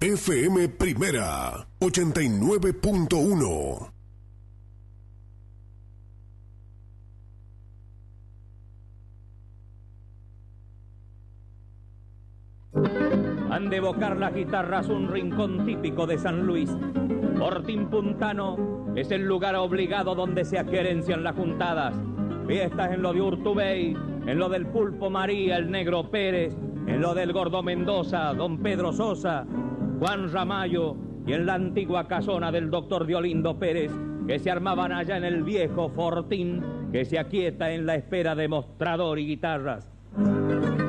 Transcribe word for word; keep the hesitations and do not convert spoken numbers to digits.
F M Primera, ochenta y nueve punto uno. Han de evocar las guitarras un rincón típico de San Luis. Fortín Puntano es el lugar obligado donde se aquerencian las juntadas. Fiestas en lo de Urtubey, en lo del Pulpo María, el Negro Pérez, en lo del Gordo Mendoza, don Pedro Sosa, Juan Ramallo y en la antigua casona del doctor Diolindo Pérez, que se armaban allá en el viejo Fortín, que se aquieta en la espera de mostrador y guitarras.